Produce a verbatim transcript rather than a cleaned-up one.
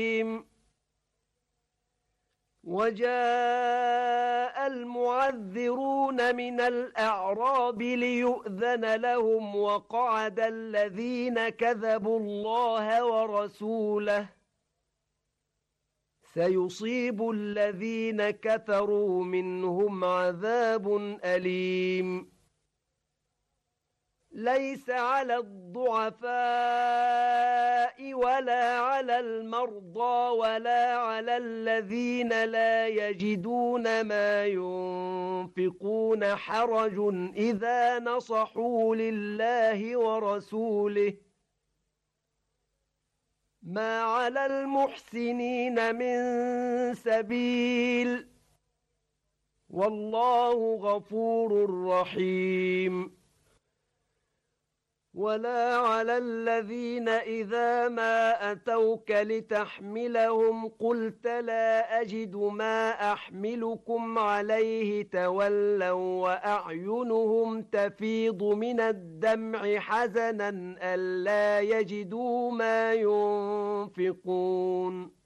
وجاء المعذرون من الأعراب ليؤذن لهم وقعد الذين كذبوا الله ورسوله سيصيب الذين كفروا منهم عذاب أليم ليس على الضعفاء ولا على المرضى ولا على الذين لا يجدون ما ينفقون حرج إذا نصحوا لله ورسوله ما على المحسنين من سبيل والله غفور رحيم ولا على الذين إذا ما أتوك لتحملهم قلت لا أجد ما أحملكم عليه تولوا وأعينهم تفيض من الدمع حزنا ألا يجدوا ما ينفقون